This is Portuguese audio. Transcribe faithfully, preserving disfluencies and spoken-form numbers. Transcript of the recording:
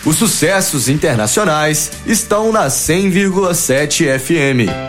Os sucessos internacionais estão na cem vírgula sete F M.